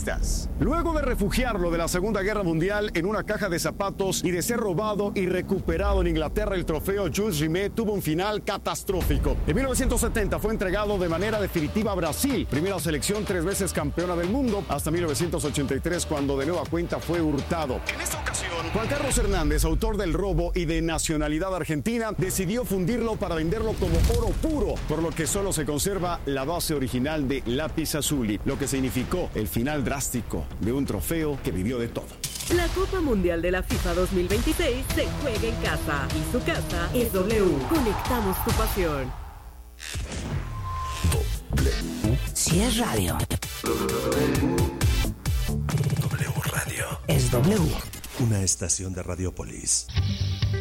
futbolistas. Luego de refugiarlo de la Segunda Guerra Mundial en una caja de zapatos y de ser robado y recuperado en Inglaterra, el trofeo Jules Rimet tuvo un final catastrófico. En 1970 fue entregado de manera definitiva a Brasil, primera selección 3 veces campeona del mundo, hasta 1983, cuando de nueva cuenta fue hurtado. En esta ocasión, Juan Carlos Hernández, autor del robo y de nacionalidad argentina, decidió fundirlo para venderlo como oro puro, por lo que solo se conserva la base original de Lápiz Azuli, lo que significó el final drástico de un trofeo que vivió de todo. La Copa Mundial de la FIFA 2026 se juega en casa y su casa es W. Conectamos tu pasión. Si es radio, W Radio. Es W. Una estación de Radiopolis.